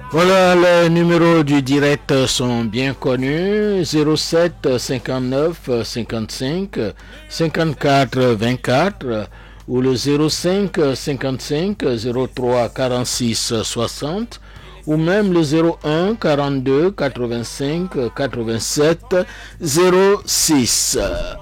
Voilà, les numéros du direct sont bien connus. 07 59 55 54 24 ou le 05 55 03 46 60 ou même le 01 42 85 87 06.